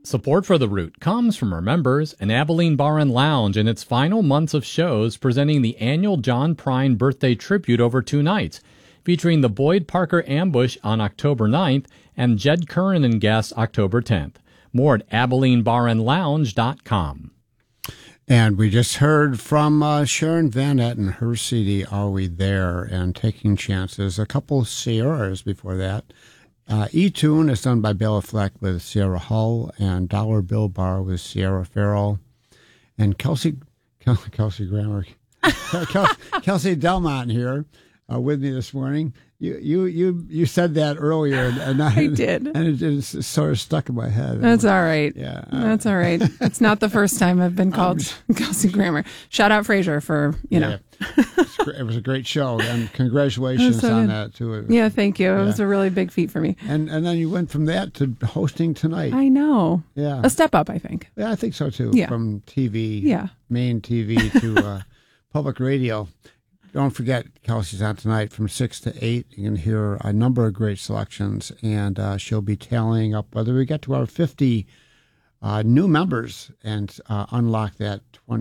Support for The Root comes from our members and Abilene Bar and Lounge in its final months of shows, presenting the annual John Prine birthday tribute over 2 nights, featuring the Boyd Parker Ambush on October 9th and Jed Curran and guests October 10th. More at AbileneBarandLounge.com. And we just heard from Sharon Van Etten, her CD, Are We There? And Taking Chances. A couple Sierras before that. E-Tune is done by Bela Fleck with Sierra Hull, and Dollar Bill Bar with Sierra Farrell. And Kelsey Grammer, Kelsey Delmont here with me this morning. You said that earlier, and I did, and it just sort of stuck in my head. That's all right. Yeah, that's all right. It's not the first time I've been called Kelsey Grammer. Shout out Fraser for know. It was a great show, and congratulations on that too. Yeah, thank you. It was a really big feat for me. And then you went from that to hosting tonight. I know. Yeah, a step up, I think. Yeah, I think so too. Yeah. From TV, main TV to public radio. Don't forget, Kelsey's on tonight from 6 to 8. You can hear a number of great selections, and she'll be tallying up whether we get to our 50 new members and unlock that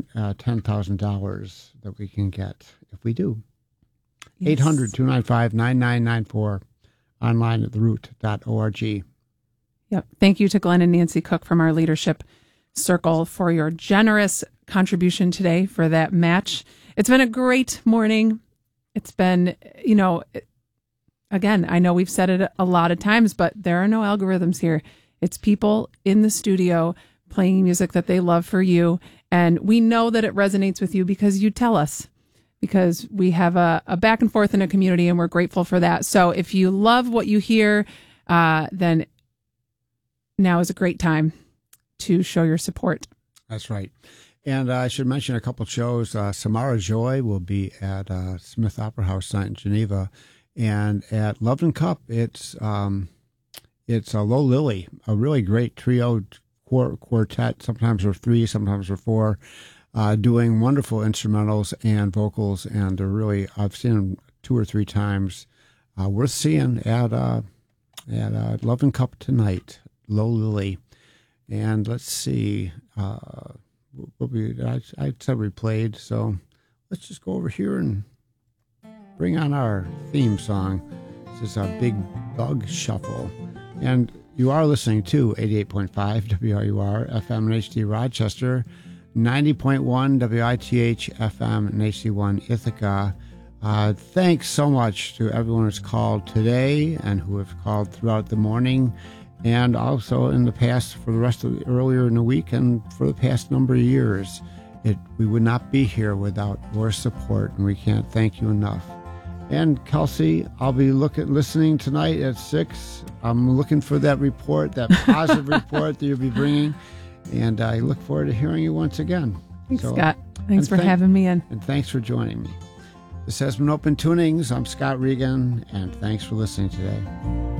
$10,000 that we can get if we do. Yes. 800-295-9994, online at theroot.org. Yep. Thank you to Glenn and Nancy Cook from our Leadership Circle for your generous contribution today for that match. It's been a great morning. It's been, again, I know we've said it a lot of times, but there are no algorithms here. It's people in the studio playing music that they love for you. And we know that it resonates with you because you tell us, because we have a back and forth in a community, and we're grateful for that. So if you love what you hear, then now is a great time to show your support. That's right. And I should mention a couple shows. Samara Joy will be at Smith Opera House tonight in Geneva, and at Loveland Cup, it's Low Lily, a really great trio quartet. Sometimes we're 3, sometimes we're 4, doing wonderful instrumentals and vocals, and they're really, I've seen them 2 or 3 times. Worth seeing at Loveland Cup tonight, Low Lily. And let's see. I said we played, so let's just go over here and bring on our theme song. This is a Big Bug Shuffle. And you are listening to 88.5 WRUR FM and HD Rochester, 90.1 WITH FM and HD1 Ithaca. Thanks so much to everyone who's called today and who have called throughout the morning, and also in the past for the rest of earlier in the week and for the past number of years. We would not be here without your support, and we can't thank you enough. And Kelsey, I'll be listening tonight at 6. I'm looking for that report, that positive report that you'll be bringing, and I look forward to hearing you once again. Thanks, Scott. Thanks for having me in. And thanks for joining me. This has been Open Tunings. I'm Scott Regan, and thanks for listening today.